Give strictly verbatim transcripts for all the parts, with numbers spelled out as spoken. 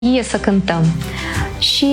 e să cântăm. Și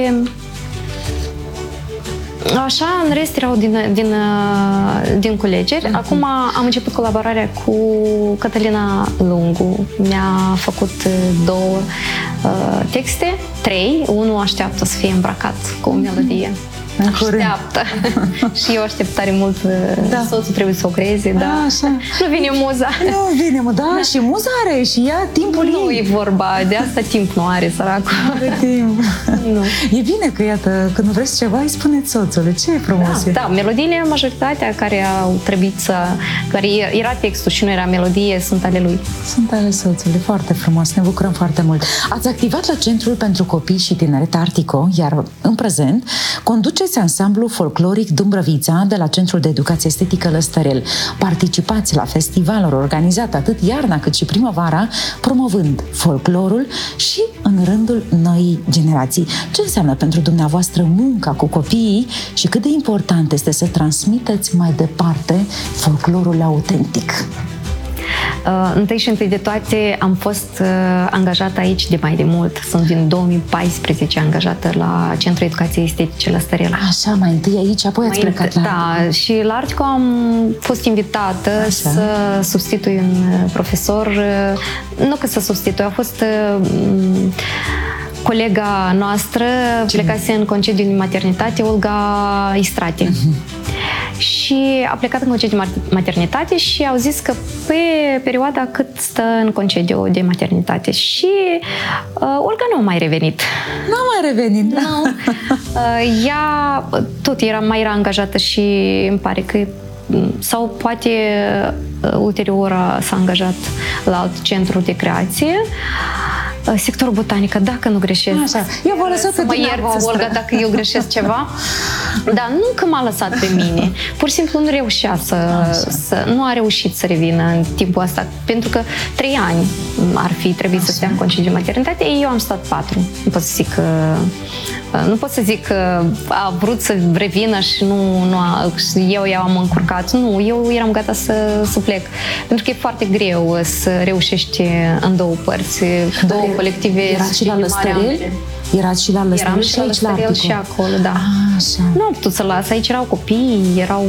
așa, în rest erau din, din, din culegeri. Uh-huh. Acum am început colaborarea cu Cătălina Lungu. Mi-a făcut două uh, texte, trei. Unul așteaptă să fie îmbrăcat cu o melodie. Așteaptă. Și eu aștept tare mult. Da. Soțul trebuie să o creeze, da. Așa. Nu vine muza. Nu vine muza, da, și muza are și ea timpul Nu ei. e vorba, de asta timp nu are, săracul. Are timp. Nu. E bine că, iată, când vreți ceva, îi spuneți soțului. Ce e frumos. Da, da, melodiile, majoritatea care au trebuit să... care era textul și nu era melodie, sunt ale lui. Sunt ale soțului, foarte frumos, ne bucurăm foarte mult. Ați activat la Centrul pentru Copii și Tineret Artico, iar în prezent conduceți ansamblu folcloric Dumbrăvița de la Centrul de Educație Estetică Lăstărel. Participați la festivaluri organizate atât iarna cât și primăvara, promovând folclorul și în rândul noii generații. Ce înseamnă pentru dumneavoastră munca cu copiii și cât de important este să transmiteți mai departe folclorul autentic? Uh, întâi și întâi de toate am fost uh, angajată aici de mai de mult. Sunt din două mii paisprezece angajată la Centrul Educației Estetice Lăstărel. Așa, mai întâi aici, apoi ați mai plecat la... Da, și la Artico am fost invitată. Așa. Să substitui un profesor. Nu că să substitui, a fost uh, colega noastră, Cine? Plecase în concediu de maternitate, Olga Istrate. Uh-huh. Și a plecat în concediu de maternitate și au zis că pe perioada cât stă în concediu de maternitate. Și uh, Olga nu a mai revenit. Nu a mai revenit, da. Nu. Uh, ea tot era, mai era angajată și îmi pare că sau poate uh, ulterior s-a angajat la alt centru de creație. Sectorul botanică, dacă nu greșesc. Așa. Eu v-am lăsat pe mă ierți, Olga, dacă eu greșesc ceva. Dar nu că m-a lăsat pe mine. Pur și simplu nu reușea să, să... Nu a reușit să revină în timpul ăsta. Pentru că trei ani ar fi trebuit Așa. Să stea în concediu de maternitate. Eu am stat patru. Nu pot să zic că... Nu pot să zic că a vrut să revină și nu, nu a, eu i-am încurcat. Nu, eu eram gata să, să plec. Pentru că e foarte greu să reușești în două părți. Două colective. Erați și la Lăstărel? Erați și la Lăstărel? Eram și la Lăstărel și acolo, da. A, așa. Nu am putut să las. Aici erau copii, erau...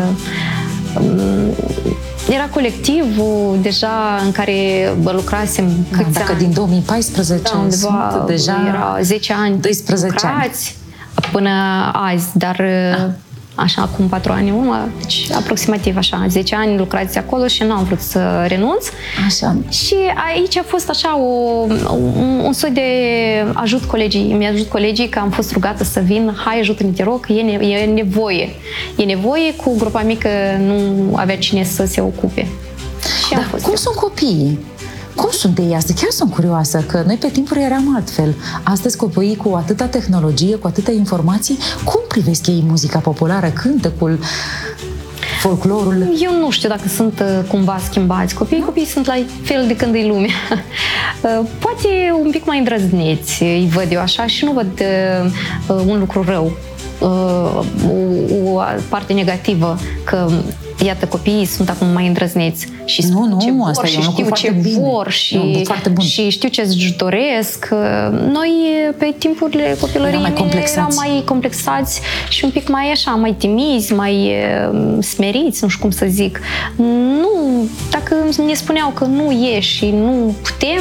Um, era colectivul deja în care lucrasem da, câți dacă ani. din două mii paisprezece da, undeva, sunt deja era zece ani doisprezece lucrați ani. Până azi, dar... Ah. Așa, acum patru ani în urmă, deci aproximativ așa, zece ani lucrați acolo și nu am vrut să renunț. Așa. Și aici a fost așa o, un, un soi de ajut colegii, mi-ajut colegii că am fost rugată să vin, hai ajută-ne, te rog, e, ne, e nevoie. E nevoie, cu grupa mică nu avea cine să se ocupe. Și Dar cum eu. Sunt copiii? Cum sunt ei astăzi? Chiar sunt curioasă, că noi pe timpuri eram altfel. Astăzi copiii cu atâta tehnologie, cu atâta informații, cum privesc ei muzica populară, cântecul, folclorul? Eu nu știu dacă sunt uh, cumva schimbați. Copiii, copiii sunt la fel de când e lumea. Uh, poate un pic mai îndrăzneți, îi văd eu așa și nu văd uh, un lucru rău. Uh, o, o parte negativă că iată, copiii sunt acum mai îndrăzneți și nu, nu, ce vor asta și știu ce bine. vor și, și știu ce își doresc. Noi, pe timpurile copilăriei mele, eram mai complexați și un pic mai așa, mai timizi, mai smeriți, nu știu cum să zic. Nu, dacă ne spuneau că nu e și nu putem,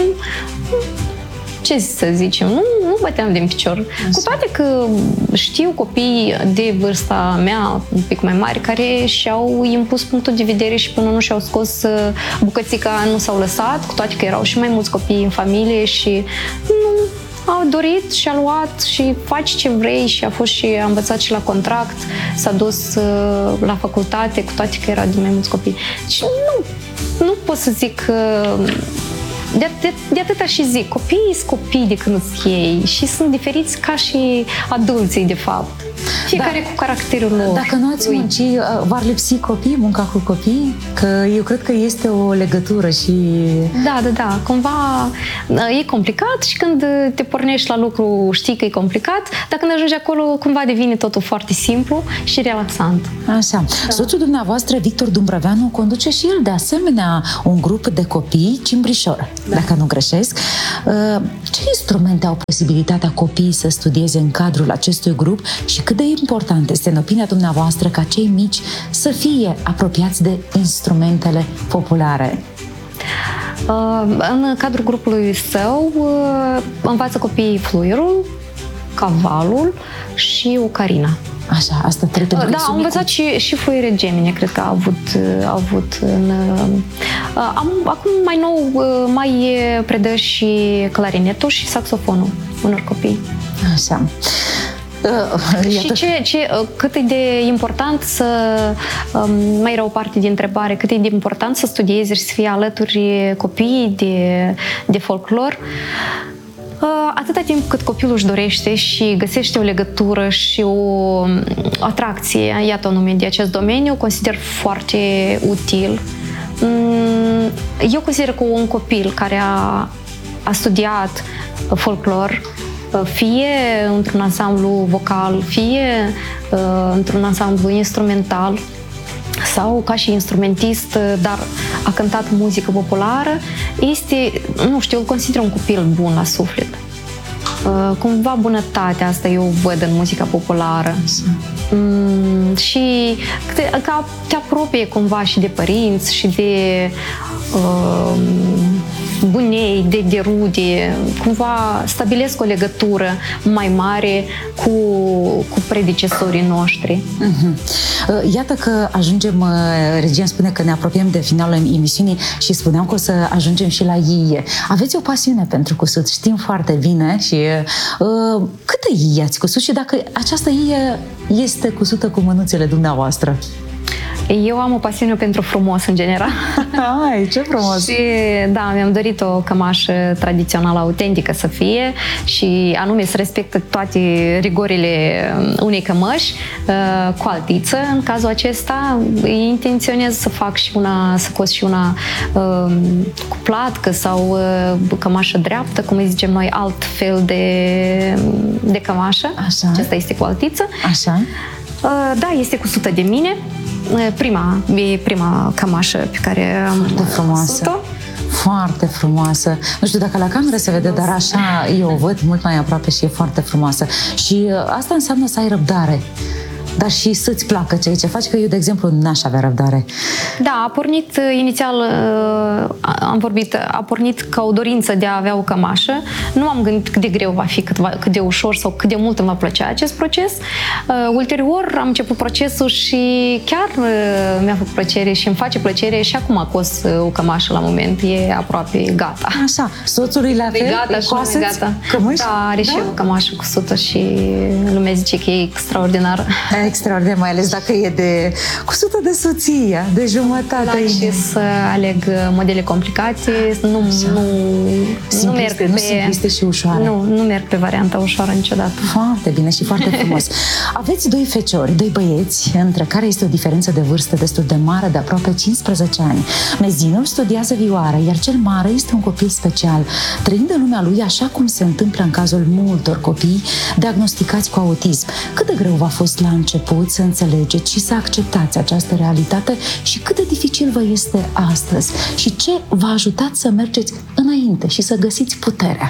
ce să zicem, nu, nu băteam din picior. Așa. Cu toate că știu copii de vârsta mea, un pic mai mari, care și-au impus punctul de vedere și până nu și-au scos bucățica, nu s-au lăsat, cu toate că erau și mai mulți copii în familie și nu, au dorit și a luat și faci ce vrei și a fost și a învățat și la contract, s-a dus la facultate, cu toate că era de mai mulți copii. Și nu, nu pot să zic că De, de, de atâta și zic, copiii sunt copii de când sunt ei și sunt diferiți ca și adulții, de fapt. Fiecare da. Cu caracterul lor. Dacă nu ați munci, v-ar lipsi copii, munca cu copii? Că eu cred că este o legătură și... Da, da, da. Cumva e complicat și când te pornești la lucru știi că e complicat, dar când ajungi acolo cumva devine totul foarte simplu și relaxant. Așa. Da. Soțul dumneavoastră, Victor Dumbrăveanu, conduce și el de asemenea un grup de copii Cimbrișor, da. Dacă nu greșesc. Ce instrumente au posibilitatea copiii să studieze în cadrul acestui grup și cât de important este, în opinia dumneavoastră, ca cei mici să fie apropiați de instrumentele populare? În cadrul grupului său învață copiii fluierul, cavalul și ocarina. Așa, asta trebuie pentru Da, am învățat și, și fluiere gemene, cred că a avut, a avut în... Am, acum mai nou mai predă și clarinetul și saxofonul unor copii. Așa. Uh, și ce, ce, cât e de important să, um, mai era o parte de întrebare, cât e de important să studieze și să fie alături copiii de, de folclor, uh, atâta timp cât copilul își dorește și găsește o legătură și o atracție, iată o nume, de acest domeniu, consider foarte util. Um, eu consider că un copil care a, a studiat folclor, fie într-un ansamblu vocal, fie uh, într-un ansamblu instrumental sau ca și instrumentist, dar a cântat muzică populară, este, nu știu, îl consider un copil bun la suflet. Uh, cumva bunătatea asta eu văd în muzica populară. Mm, și te, ca te apropie cumva și de părinți și de uh, bunei, de, de rude, cumva stabilesc o legătură mai mare cu, cu predecesorii noștri. Uh-huh. Iată că ajungem, regia îmi spune că ne apropiem de finalul emisiunii și spuneam că o să ajungem și la iie. Aveți o pasiune pentru cusut, știm foarte bine și uh, câte iie ați cusut și dacă această iie este cusută cu mânuțele dumneavoastră? Eu am o pasiune pentru frumos, în general. Ai, ce frumos! Și, da, mi-am dorit o cămașă tradițională, autentică să fie și anume să respecte toate rigorile unei cămăși, cu altiță. În cazul acesta, intenționez să fac și una, să cos și una cu platcă sau cămașă dreaptă, cum îi zicem noi, alt fel de, de cămașă. Așa. Aceasta este cu altiță. Așa. Da, este cusută de mine. Prima, e prima cămașă pe care am frumoasă. Foarte frumoasă. Nu știu dacă la cameră se vede, dar așa eu o văd mult mai aproape și e foarte frumoasă. Și asta înseamnă să ai răbdare. Dar și să-ți placă ceea ce faci, că eu, de exemplu, n-aș avea răbdare. Da, a pornit inițial, am vorbit, a pornit ca o dorință de a avea o cămașă. Nu am gândit cât de greu va fi, cât, va, cât de ușor sau cât de mult îmi va plăcea acest proces. Ulterior am început procesul și chiar mi-a făcut plăcere și îmi face plăcere și acum cos o cămașă la moment. E aproape gata. Așa, soțului la fel? E gata și nu e gata. Cămăși? Da, are da? și o cămașă cusută și lumea zice că e extraordinară. Extraordinar, mai ales dacă e de cusută de soția, de jumătate. Da, și să aleg modele complicate, nu, nu, simpliste, nu merg pe... Nu simpliste și ușoare. Nu, nu merg pe varianta ușoară niciodată. Foarte bine și foarte frumos. Aveți doi feciori, doi băieți, între care este o diferență de vârstă destul de mare, de aproape cincisprezece ani. Mezinul studiază vioară, iar cel mare este un copil special, trăind în lumea lui așa cum se întâmplă în cazul multor copii diagnosticați cu autism. Cât de greu v-a fost la început să înțelegeți și să acceptați această realitate și cât de dificil vă este astăzi și ce v-a ajutat să mergeți înainte și să găsiți puterea?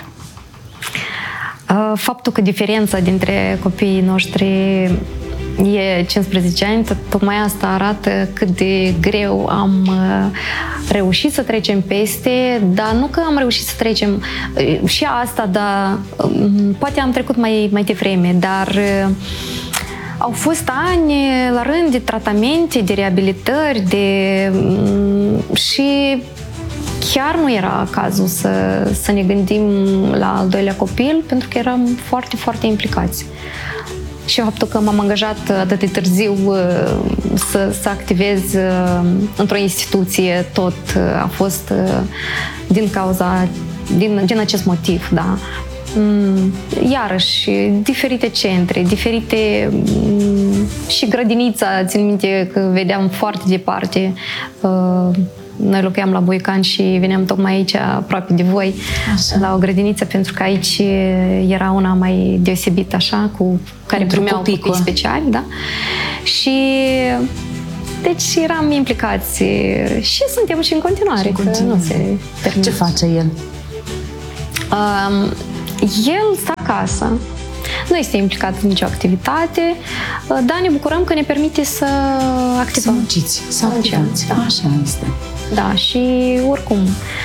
Faptul că diferența dintre copiii noștri e cincisprezece ani, tocmai asta arată cât de greu am reușit să trecem peste, dar nu că am reușit să trecem și asta, dar poate am trecut mai, mai devreme, dar au fost ani la rând de tratamente, de reabilitări, de... și chiar nu era cazul să, să ne gândim la al doilea copil, pentru că eram foarte, foarte implicați. Și faptul că m-am angajat atât de târziu să, să activez într-o instituție, tot a fost din cauza, din, din acest motiv, da. iarăși, diferite centre, diferite... Și grădinița, țin minte că vedeam foarte departe. Noi locuiam la Boican și veneam tocmai aici, aproape de voi, așa, la o grădiniță, pentru că aici era una mai deosebită, așa, cu care pentru primeau copii, copii speciali, da? Și deci eram implicați și suntem și în continuare, și în continuare. Că nu se termină. Ce face el? Um, el stă acasă, nu este implicat în nicio activitate, dar ne bucurăm că ne permite să activăm. Să munciți, să activați. Da. Așa este. Da, și oricum.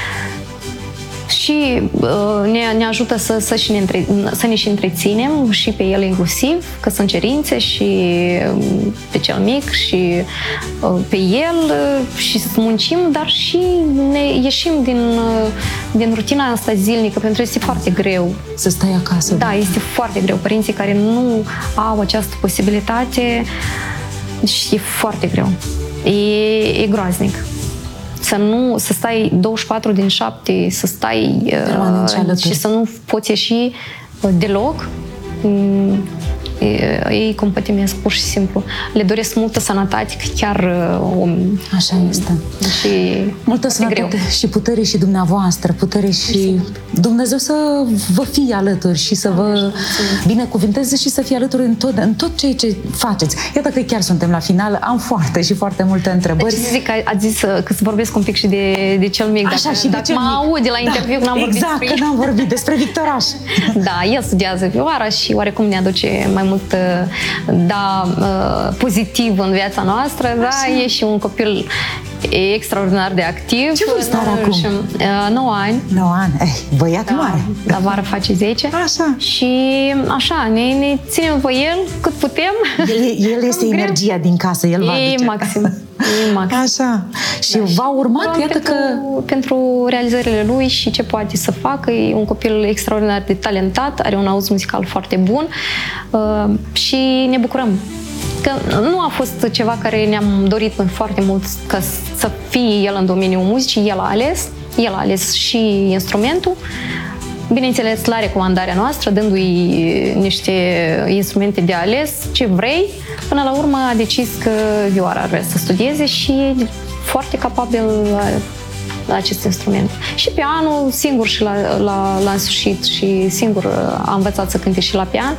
Și uh, ne, ne ajută să, să, și ne între, să ne și întreținem și pe el inclusiv, că sunt cerințe și pe cel mic și uh, pe el uh, și să muncim, dar și ne ieșim din, uh, din rutina asta zilnică, pentru că este foarte greu. Să stai acasă. Da, este foarte greu. Părinții care nu au această posibilitate, deci e foarte greu. E, e groaznic. Să nu, să stai douăzeci și patru din șapte, să stai uh, și să nu poți ieși uh, deloc, mm, ei compătimesc pur și simplu. Le doresc multă sănătate, că chiar uh, om... Așa este. Și multă sănătate greu. Și putere și dumneavoastră, putere și Dumnezeu să vă fie alături și să vă binecuvânteze și să fie alături în tot, în tot ceea ce faceți. Iată că chiar suntem la final, am foarte și foarte multe întrebări. Deci zic că ați zis că să vorbesc un pic și de, de cel mic. Așa, dacă, și de dacă cel mă mic. aude la interviu, da, n-am vorbit exact, despre că n-am vorbit despre Victoraș. Da, el studiază vioara și oarecum ne aduce mai mult da, pozitiv în viața noastră, da, e și un copil extraordinar de activ. Ce vârstă are acum? nouă ani. nouă ani, eh, băiat da, mare. La vară face zece. Așa. Și așa, ne, ne ținem pe el cât putem. El, el este energia din casă, el va E aduce. maxim. E maxim. Așa. Și da, v-a urmat, iată pentru, că... pentru realizările lui și ce poate să facă. E un copil extraordinar de talentat, are un auz muzical foarte bun uh, și ne bucurăm. Că nu a fost ceva care ne-am dorit foarte mult ca să fie el în domeniul muzicii, el a ales, el a ales și instrumentul, bineînțeles la recomandarea noastră, dându-i niște instrumente de ales, ce vrei, până la urmă a decis că vioara ar vrea să studieze și e foarte capabil la, la acest instrument. Și pianul, singur și la, la, la însușit și singur a învățat să cânte și la pian.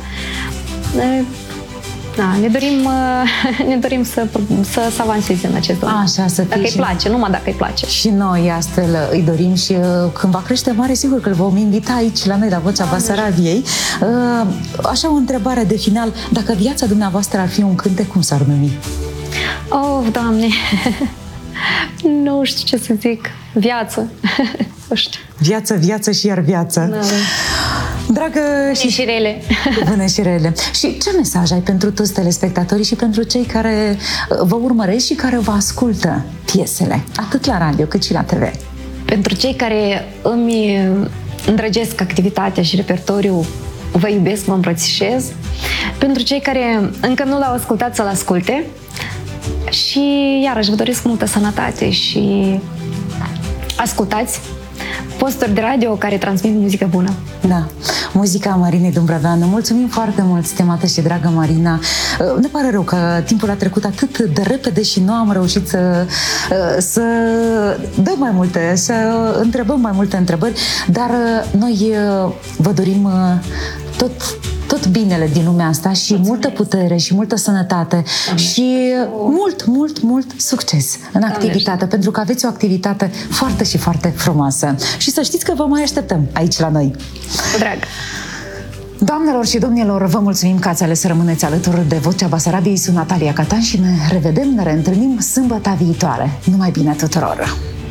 Da, ne dorim, ne dorim să, să, să avanseze în acest domeniu. Așa, să dacă îi place, numai dacă îi place. Și noi astfel îi dorim și când va crește mare, sigur că îl vom invita aici la noi, la Vocea Basarabiei. Așa o întrebare de final, dacă viața dumneavoastră ar fi un cântec, cum s-ar numi? Oh, Doamne! Nu știu ce să zic. Viață. Nu știu. Viață, viață și iar viață. Da. Dragă și... și rele. Bune și rele. Și ce mesaj ai pentru toți telespectatorii și pentru cei care vă urmăresc și care vă ascultă piesele, atât la radio cât și la T V? Pentru cei care îmi îndrăgesc activitatea și repertoriul, vă iubesc, vă îmbrățișez. Pentru cei care încă nu l-au ascultat, să-l asculte. Și iarăși vă doresc multă sănătate și ascultați posturi de radio care transmit muzică bună. Da, muzica Marinei Dumbrăveanu. Mulțumim foarte mult, stimată și dragă Marina. Ne pare rău că timpul a trecut atât de repede și nu am reușit să, să dăm mai multe, să întrebăm mai multe întrebări, dar noi vă dorim tot tot binele din lumea asta și mulțumesc, multă putere și multă sănătate. Doamne. Și mult, mult, mult succes în activitate, Doamne, pentru că aveți o activitate foarte și foarte frumoasă. Și să știți că vă mai așteptăm aici la noi. Drag! Doamnelor și domnilor, vă mulțumim că ați ales să rămâneți alături de Vocea Basarabiei. Sunt Natalia Catan și ne revedem, ne reîntâlnim sâmbătă viitoare. Numai bine tuturor!